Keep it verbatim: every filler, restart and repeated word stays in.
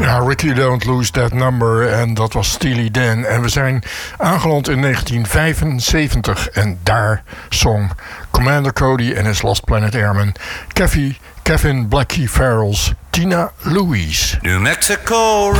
Ja, Ricky Don't Lose That Number. En dat was Steely Dan. En we zijn aangeland in negentien vijfenzeventig. En daar zong Commander Cody en his Lost Planet Airmen Kevin, Kevin Blackie Farrell's Tina Louise. New Mexico